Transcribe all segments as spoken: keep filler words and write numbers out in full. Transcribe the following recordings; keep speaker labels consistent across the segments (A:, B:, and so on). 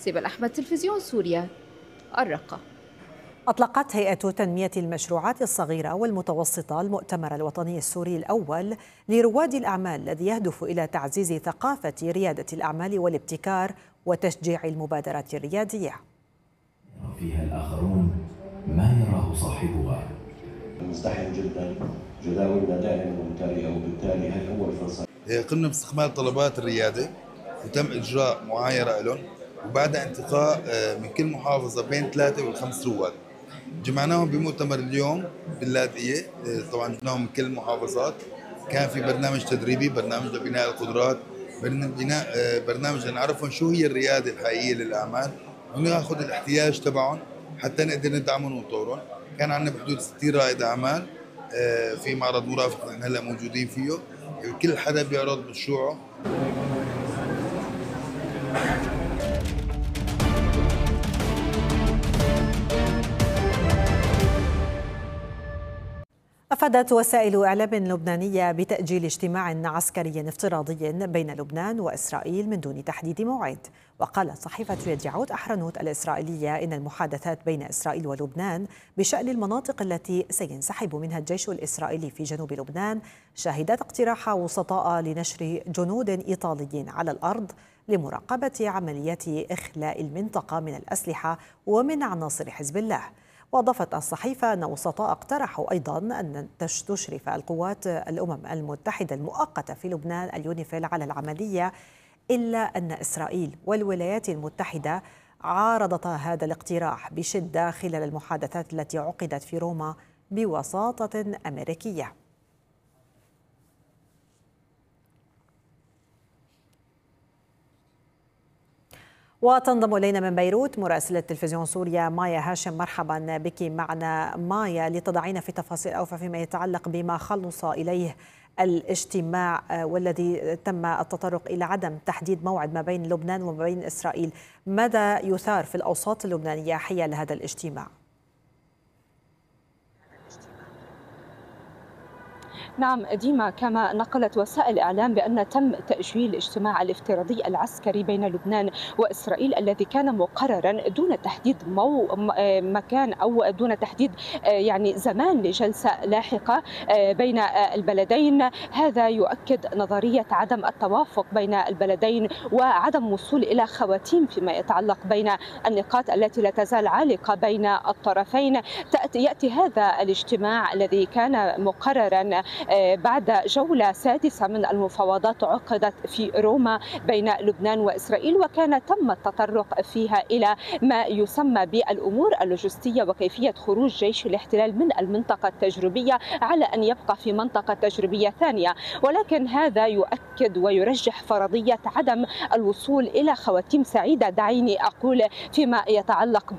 A: سيبل أحمد، تلفزيون سوريا، الرقة.
B: أطلقت هيئة تنمية المشروعات الصغيرة والمتوسطة المؤتمر الوطني السوري الأول لرواد الأعمال الذي يهدف إلى تعزيز ثقافة ريادة الأعمال والابتكار وتشجيع المبادرات الريادية.
C: فيها الآخرون ما يراه صاحبها.
D: مزدحم جدا، جداولنا دائما ممتلئة، وبالتالي هي أول فرصة.
E: قمنا باستكمال طلبات الريادة وتم إجراء معايرة لهم، وبعد انتقاء من كل محافظة بين ثلاثة والخمس رواد. جمعناهم بمؤتمر اليوم باللاذقية، طبعا جبناهم من كل المحافظات. كان في برنامج تدريبي، برنامج لبناء القدرات، بناء برنامج لنعرفهم شو هي الريادة الحقيقية للأعمال وناخذ الاحتياج تبعهم حتى نقدر ندعمهم ونطورهم. كان عندنا بحدود ستين رائد أعمال في معرض مرافق نحن هلا موجودين فيه، كل حدا بيعرض مشروعه.
B: أفادت وسائل إعلام لبنانية بتأجيل اجتماع عسكري افتراضي بين لبنان وإسرائيل من دون تحديد موعد. وقالت صحيفة يدعوت أحرنوت الإسرائيلية إن المحادثات بين إسرائيل ولبنان بشأن المناطق التي سينسحب منها الجيش الإسرائيلي في جنوب لبنان شهدت اقتراح وسطاء لنشر جنود إيطاليين على الأرض لمراقبة عمليات إخلاء المنطقة من الأسلحة ومن عناصر حزب الله. وأضافت الصحيفة أن وسطاء اقترحوا أيضا أن تشرف القوات الأمم المتحدة المؤقتة في لبنان اليونيفيل على العملية، إلا أن إسرائيل والولايات المتحدة عارضتا هذا الاقتراح بشدة خلال المحادثات التي عقدت في روما بوساطة أمريكية. وتنضم إلينا من بيروت مراسلة تلفزيون سوريا مايا هاشم. مرحبا بك معنا مايا، لتضعين في تفاصيل أوفى فيما يتعلق بما خلص إليه الاجتماع والذي تم التطرق إلى عدم تحديد موعد ما بين لبنان وما بين إسرائيل. ماذا يثار في الأوساط اللبنانية حيال هذا الاجتماع؟
F: نعم ديما، كما نقلت وسائل الإعلام بأن تم تأجيل الاجتماع الافتراضي العسكري بين لبنان وإسرائيل الذي كان مقررا دون تحديد مو مكان أو دون تحديد يعني زمان لجلسة لاحقة بين البلدين. هذا يؤكد نظرية عدم التوافق بين البلدين وعدم وصول إلى خواتيم فيما يتعلق بين النقاط التي لا تزال عالقة بين الطرفين. يأتي هذا الاجتماع الذي كان مقررا بعد جولة سادسة من المفاوضات عقدت في روما بين لبنان وإسرائيل، وكان تم التطرق فيها إلى ما يسمى بالأمور اللوجستية وكيفية خروج جيش الاحتلال من المنطقة التجريبية على أن يبقى في منطقة تجريبية ثانية. ولكن هذا يؤكد ويرجح فرضية عدم الوصول إلى خواتيم سعيدة، دعيني أقول، فيما يتعلق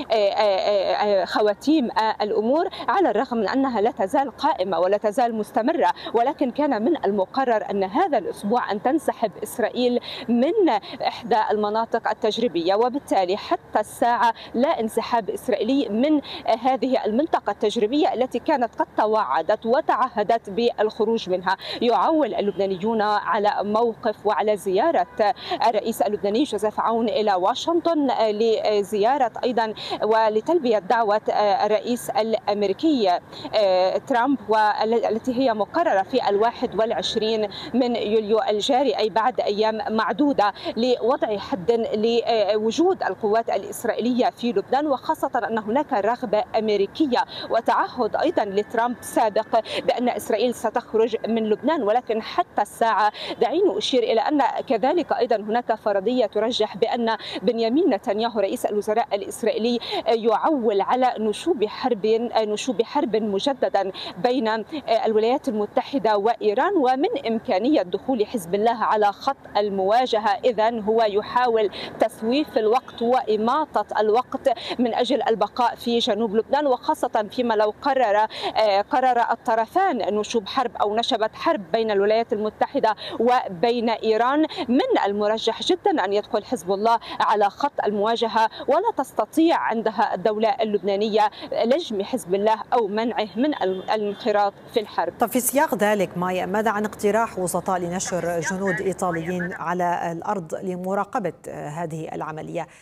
F: بخواتيم الأمور، على الرغم من أنها لا تزال قائمة ولا تزال مستمرة. ولكن كان من المقرر أن هذا الأسبوع أن تنسحب إسرائيل من إحدى المناطق التجريبية، وبالتالي حتى الساعة لا انسحاب إسرائيلي من هذه المنطقة التجريبية التي كانت قد توعدت وتعهدت بالخروج منها. يعول اللبنانيون على موقف وعلى زيارة الرئيس اللبناني جوزيف عون إلى واشنطن لزيارة أيضا ولتلبية دعوة الرئيس الأمريكي ترامب، والتي هي مقررة في الواحد والعشرين من يوليو الجاري، أي بعد أيام معدودة، لوضع حد لوجود القوات الإسرائيلية في لبنان، وخاصة أن هناك رغبة أمريكية وتعهد أيضا لترامب سابق بأن إسرائيل ستخرج من لبنان. ولكن حتى الساعة دعيني أشير إلى أن كذلك أيضا هناك فرضية ترجح بأن بنيامين نتنياهو رئيس الوزراء الإسرائيلي يعول على نشوب حرب نشوب حرب مجددا بين الولايات المتحدة وإيران، ومن إمكانية دخول حزب الله على خط المواجهة. إذن هو يحاول تسويف الوقت وإماطة الوقت من أجل البقاء في جنوب لبنان، وخاصة فيما لو قرر قرر الطرفان نشوب حرب أو نشبت حرب بين الولايات المتحدة وبين إيران. من المرجح جدا أن يدخل حزب الله على خط المواجهة، ولا تستطيع عندها الدولة اللبنانية لجم حزب الله أو منعه من الانخراط في الحرب.
B: طب في سياق ذلك مايا، ماذا عن اقتراح وسطاء لنشر جنود إيطاليين على الأرض لمراقبة هذه العملية؟